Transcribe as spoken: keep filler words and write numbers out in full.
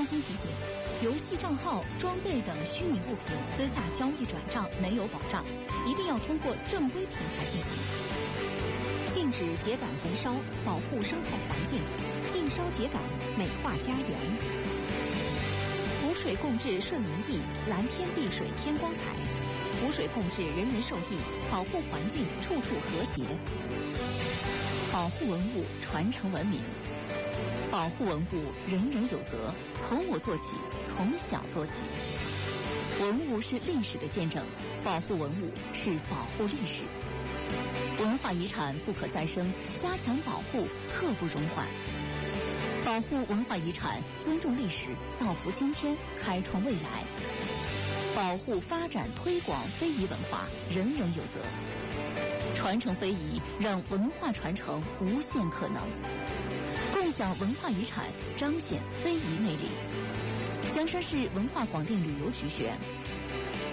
温馨提醒：游戏账号、装备等虚拟物品私下交易转账没有保障，一定要通过正规平台进行。禁止秸秆焚烧，保护生态环境；禁烧秸秆，美化家园。湖水共治顺民意，蓝天碧水天光彩。湖水共治，人人受益，保护环境，处处和谐。 保护文物，传承文明。保护文物，人人有责，从我做起，从小做起。文物是历史的见证，保护文物是保护历史。文化遗产不可再生，加强保护，刻不容缓。保护文化遗产，尊重历史，造福今天，开创未来。保护、发展、推广非遗文化，人人有责。传承非遗，让文化传承无限可能。共享文化遗产，彰显非遗魅力。江山市文化广电旅游局选